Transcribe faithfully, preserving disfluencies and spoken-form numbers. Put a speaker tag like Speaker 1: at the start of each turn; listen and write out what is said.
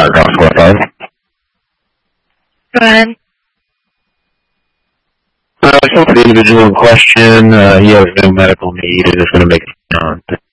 Speaker 1: Golf four five.
Speaker 2: Go ahead.
Speaker 1: Uh, I spoke to the individual in question. Uh, he has no medical need and is going to make it on.